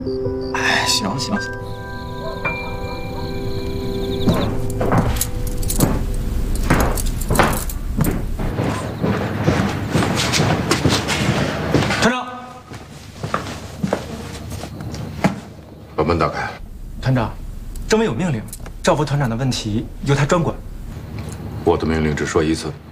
哎，行行行。团长， 把门打开。 团长，政委有命令，赵副团长的问题由他专管。 我的命令只说一次。